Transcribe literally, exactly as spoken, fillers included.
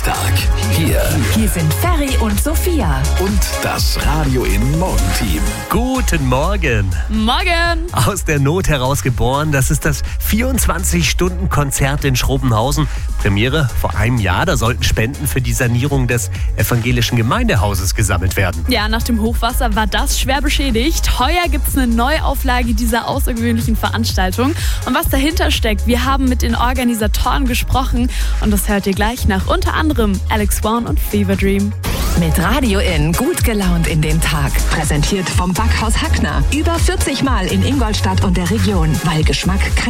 Dienstag. Hier. Hier sind Ferry und Sophia. Und das Radio in Morgenteam. Guten Morgen. Morgen. Aus der Not heraus geboren. Das ist das vierundzwanzig-Stunden-Konzert in Schrobenhausen. Premiere vor einem Jahr. Da sollten Spenden für die Sanierung des evangelischen Gemeindehauses gesammelt werden. Ja, nach dem Hochwasser war das schwer beschädigt. Heuer gibt es eine Neuauflage dieser außergewöhnlichen Veranstaltung. Und was dahinter steckt, wir haben mit den Organisatoren gesprochen. Und das hört ihr gleich nach unter anderem Alex Swan und Fever Dream. Mit Radio in gut gelaunt in den Tag. Präsentiert vom Backhaus Hackner. Über vierzig Mal in Ingolstadt und der Region, weil Geschmack kein